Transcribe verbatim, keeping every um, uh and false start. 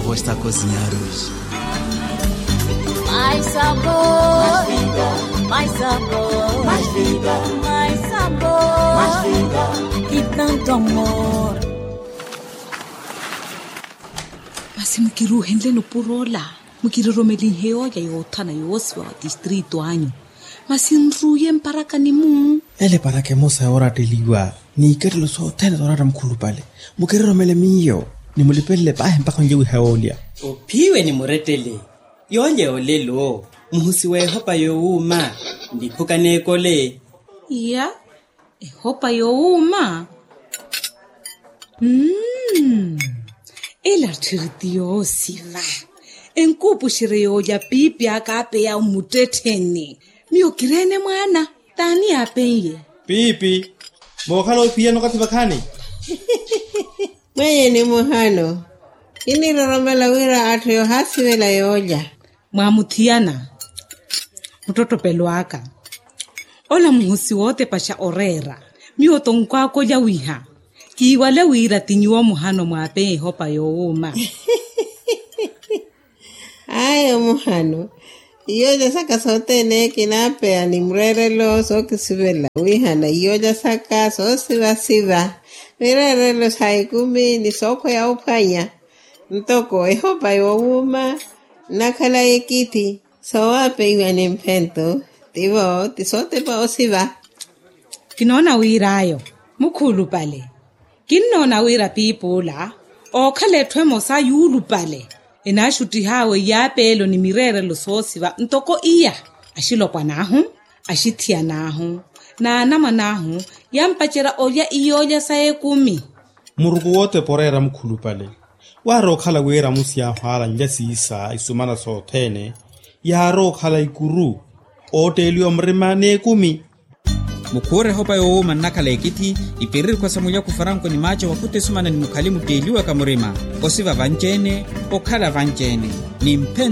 arroz está cozinhados. Mais sabor, mais vida, mais sabor, mais vida, mais sabor, mais vida e tanto amor. Basi mkiruhendle no purola, mkiroromeli heo ya yotana yoswa distrito anyo. Masinruye mparaka ni mu. Ele para que mosa ahora te ligua. Ni que lo so tena ahora mkulupale. Mukiroromele miyo. Ni mulipele pa mpaka njewe haolia. Upiwe ni muretele. Yonye olelo. Muhusi we hopa yo uma. Ndipuka nekole. Ya. E hopa yo uma. Mmm. Ela tirtio siva. Enkupu shireyo ya pipi akape ya umuteteni. Miyo kirene mwana. Tani apenye. Pipi. Mokalo pia no katiba kani. Mwenye ni muhano. Ini roromela wira atu yo hasi wela yoja. Mwamutiana. Mtoto peluaka. Ola muhusi wote pasha orera. Miyo tongkwa koja wiha. Kiwale wira tinyuwa muhano mwape hopa yo uma. Ayo muhano. Iyoja saka sote ne kinape animrerelo so kisibela. Wihana iyoja saka so siva siva. Mirerelo saikumi ni soko ya upanya. Ntoko ehopa yo uma. Nakala ekiti. So wape iwa ni mpento. Tivo tisote pa osiva. Kinona wira ayo. Mukulu pale. Kinona wira pipola. O kale twemo sa yulu pale. Inashuti hawe yapelo ni mirere lo sosiva ntoko iya ashilo kwa nahu ashitia nahu na nama nahu yampachera oya iyoja sae kumi Murugu wote porera mkulu pale waro khala wera musia hala njasi isa isumana sotene yaro khala ikuru otelio mrimane kumi Mukure hopa yo uma nakala ekiti ipirir kwa samuya kufaranko ni macho wakute sumana ni mukalimu teliwa kamurima osiva vanjene okala vanjene ni mpen